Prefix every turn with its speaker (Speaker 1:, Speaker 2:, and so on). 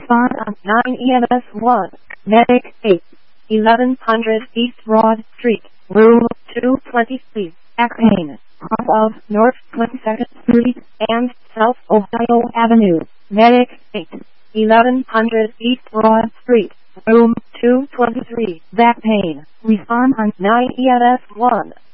Speaker 1: Respond on 9 EMS 1. Medic 8. 1100 East Broad Street. Room 220, please. Back pain. Off of North 22nd Street and South Ohio Avenue. Medic 8. 1100 East Broad Street. Room 223. Back pain. Respond on 9 EMS 1.